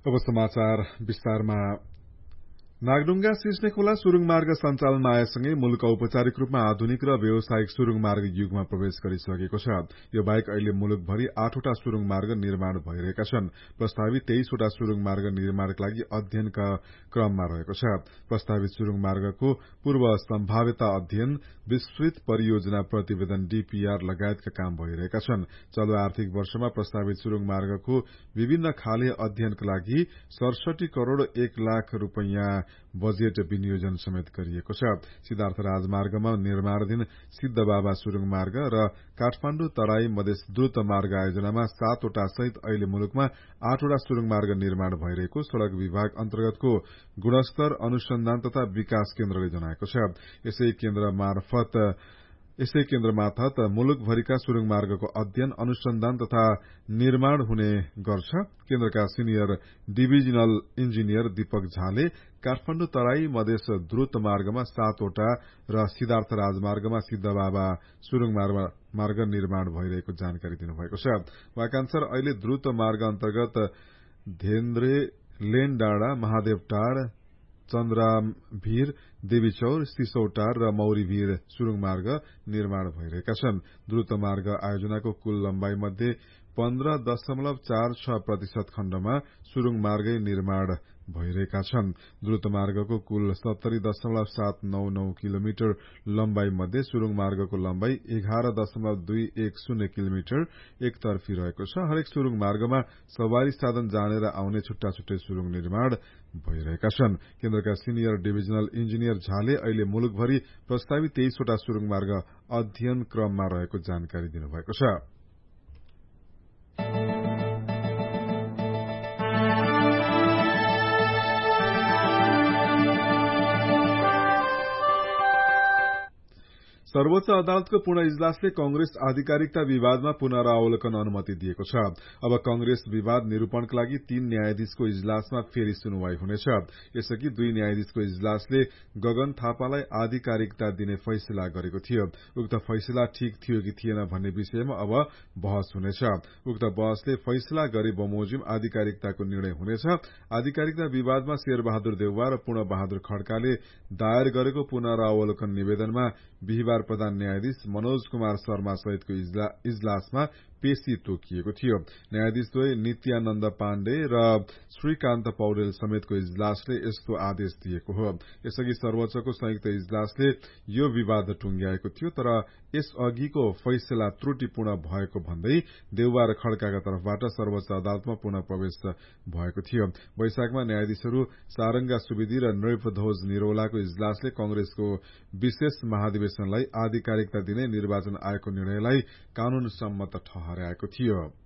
अब समाचार विस्तारमा। नागढुंगा सिस्ने खोला सुरुङ मार्ग सञ्चालनमा आएसँगै मुलुक औपचारिक रूपमा आधुनिक र व्यावसायिक सुरुङ मार्ग युगमा प्रवेश गरिसकेको छ। यो बाहेक अहिले मुलुकभरि 8वटा सुरुङ मार्ग निर्माण भइरहेका छन्। प्रस्तावित 23वटा सुरुङ मार्ग निर्माणका लागि अध्ययनका क्रममा रहेको छ। प्रस्तावित सुरुङ मार्गको पूर्व सम्भाव्यता अध्ययन, विस्तृत परियोजना प्रतिवेदन डीपीआर लगायतका काम भइरहेका छन्। चालू आर्थिक वर्षमा प्रस्तावित सुरुङ मार्गको विभिन्न खाले अध्ययनका लागि 67 करोड़ 1 लाख रूपैयाँ बजेट विनियोजन समेत गरिएको छ। सिद्धार्थ राजमार्गमा निर्माणाधीन सिद्धबाबा सुरुङ मार्ग र काठमाण्डु तराई मधेस द्रुत मार्ग आयोजनामा 7वटा सहित अहिले मुलुकमा 8वटा सुरुङ मार्ग निर्माण भइरहेको सड़क विभाग अन्तर्गतको गुणस्तर अनुसन्धान तथा विकास केन्द्रले जनाएको छ। यसै केन्द्र मार्फत मुलुकभरिका सुरुङ मार्गको अध्ययन, अनुसन्धान तथा निर्माण हुने गर्छ। केन्द्रका सिनियर डिभिजनल इन्जिनियर दीपक झाले काठमाण्डु तराई मधेस द्रुत मार्गमा 7वटा र सिद्धार्थ राजमार्गमा सिद्धबाबा सुरुङ मार्ग निर्माण भइरहेको जानकारी दिनुभएको छ। उहाँका अनुसार अहिले द्रुत मार्ग अन्तर्गत धेन्द्रे, लेन डाँडा, महादेवटार, चन्द्राभीर, देवीचौर, सिसौटार र मौरीभीर सुरुङ मार्ग निर्माण भइरहेका छन्। द्रुत मार्ग आयोजनाको कुल लम्बाई मध्ये 15.46% खण्डमा सुरुङ मार्गै निर्माण भइरहेका छन्। द्रुत मार्गको कुल 70.799 किलोमिटर लम्बाई मध्ये सुरुङ मार्गको लम्बाई 11.210 किलोमिटर एकतर्फी रहेको छ। हरेक सुरुङ मार्गमा सवारी साधन जाने र आउने छुट्टा छुट्टै सुरुङ निर्माण भइरहेका छन्। केन्द्रका सिनियर डिभिजनल इन्जिनियर झाले अहिले मुलुकभरि प्रस्तावित 23वटा सुरुङ मार्ग अध्ययन क्रममा रहेको जानकारी दिनुभएको छ। सर्वोच्च अदालतको पूर्ण इजलासले कंग्रेस आधिकारिकता विवादमा पुनरावलोकन अनुमति दिएको छ। अब कंग्रेस विवाद निरूपणका लागि 3 न्यायाधीशको इजलासमा फेरि सुनवाई हुनेछ। यसअघि 2 न्यायाधीशको इजलासले गगन थापालाई आधिकारिकता दिने फैसला गरेको थियो। उक्त फैसला ठिक थियो कि थिएन भन्ने विषयमा अब बहस हुनेछ। उक्त बहसले फैसला गरे बमोजिम आधिकारिकताको निर्णय हुनेछ। आधिकारिकता विवादमा शेरबहादुर देउवा र पूर्ण बहादुर खड्काले दायर गरेको पुनरावलोकन निवेदनमा बिहिबार प्रधान न्यायाधीश मनोज कुमार शर्मा सहितको इजलासमा पेशी तोकिएको थियो। न्यायाधीशद्वय नित्यानन्द पाण्डे र श्रीकान्त पौडेल समेतको इजलासले यस्तो आदेश दिएको हो। यसअघि सर्वोच्चको संयुक्त इजलासले यो विवाद टुंग्याएको थियो, तर यसअघिको फैसला त्रुटिपूर्ण भएको भन्दै देउवा र खड्काका तर्फबाट सर्वोच्च अदालतमा पुनः प्रवेश भएको थियो। वैशाखमा न्यायाधीशहरू सारंगा सुवेदी र नृपध्वज निरौलाको इजलासले कंग्रेसको विशेष महाधिवेशनलाई आधिकारिकता दिने निर्वाचन आयोगको निर्णयलाई कानून सम्मत ठहराएको थियो।